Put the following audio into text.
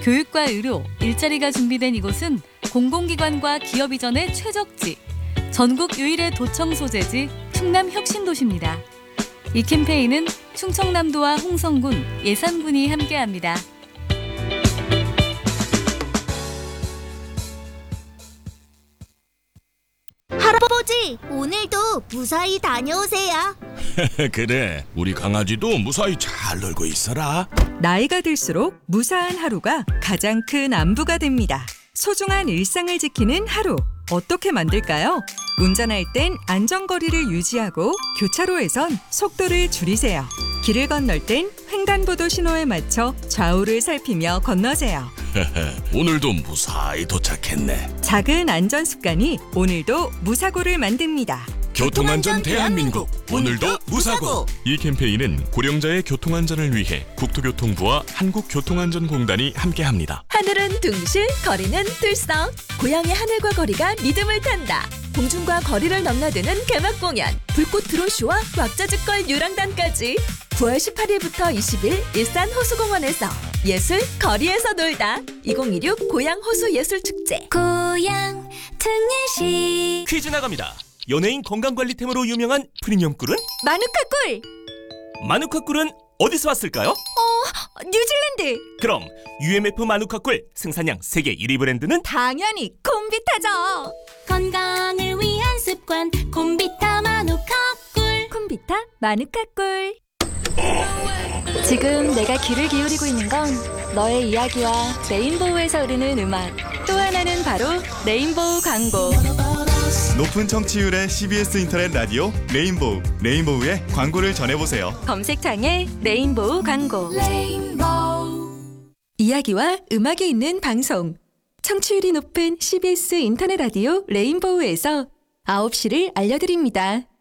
교육과 의료, 일자리가 준비된 이곳은 공공기관과 기업 이전의 최적지, 전국 유일의 도청 소재지 충남 혁신도시입니다. 이 캠페인은 충청남도와 홍성군, 예산군이 함께합니다. 할아버지, 오늘도 무사히 다녀오세요. 그래, 우리 강아지도 무사히 잘 놀고 있어라. 나이가 들수록 무사한 하루가 가장 큰 안부가 됩니다. 소중한 일상을 지키는 하루, 어떻게 만들까요? 운전할 땐 안전거리를 유지하고 교차로에선 속도를 줄이세요. 길을 건널 땐 횡단보도 신호에 맞춰 좌우를 살피며 건너세요. 오늘도 무사히 도착했네. 작은 안전 습관이 오늘도 무사고를 만듭니다. 교통안전 대한민국, 오늘도 무사고. 이 캠페인은 고령자의 교통안전을 위해 국토교통부와 한국교통안전공단이 함께합니다. 하늘은 둥실, 거리는 들썩. 고향의 하늘과 거리가 리듬을 탄다. 공중과 거리를 넘나드는 개막 공연, 불꽃 드론쇼와 왁자지껄 유랑단까지 9월 18일부터 20일 일산 호수공원에서 예술 거리에서 놀다. 2016 고향 호수 예술축제. 고향 특례시. 퀴즈 나갑니다. 연예인 건강관리템으로 유명한 프리미엄 꿀은? 마누카 꿀. 마누카 꿀은 어디서 왔을까요? 뉴질랜드. 그럼 UMF 마누카 꿀 생산량 세계 1위 브랜드는? 당연히 콤비타죠. 건강을 위한 습관, 콤비타 마누카 꿀. 콤비타 마누카 꿀. 지금 내가 귀를 기울이고 있는 건 너의 이야기와 레인보우에서 흐르는 음악, 또 하나는 바로 레인보우 광고. 높은 청취율의 CBS 인터넷 라디오 레인보우, 레인보우의 광고를 전해보세요. 검색창에 레인보우 광고. 이야기와 음악이 있는 방송. 청취율이 높은 CBS 인터넷 라디오 레인보우에서 9시를 알려드립니다.